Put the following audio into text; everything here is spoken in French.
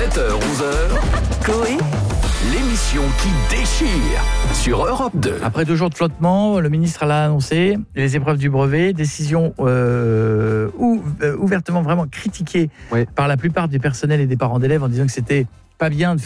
7h-11h, Coé, l'émission qui déchire sur Europe 2. Après 2 jours de flottement, le ministre l'a annoncé, les épreuves du brevet, décision ouvertement vraiment critiquée par la plupart du personnel et des parents d'élèves en disant que c'était pas bien de